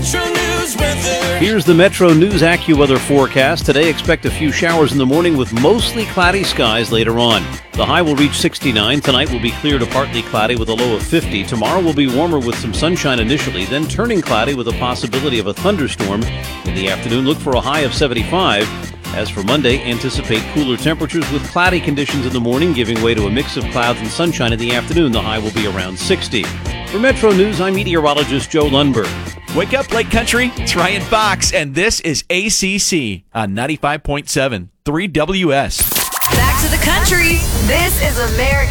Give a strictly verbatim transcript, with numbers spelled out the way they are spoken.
Metro News weather. Here's the Metro News AccuWeather forecast. Today, expect a few showers in the morning with mostly cloudy skies later on. The high will reach sixty-nine. Tonight will be clear to partly cloudy with a low of fifty. Tomorrow will be warmer with some sunshine initially, then turning cloudy with a possibility of a thunderstorm. In the afternoon, look for a high of seventy-five. As for Monday, anticipate cooler temperatures with cloudy conditions in the morning, giving way to a mix of clouds and sunshine in the afternoon. The high will be around sixty. For Metro News, I'm meteorologist Joe Lundberg. Wake up, Lake Country. It's Ryan Fox, and this is A C C on ninety-five point seven, three W S. Back to the country. This is America.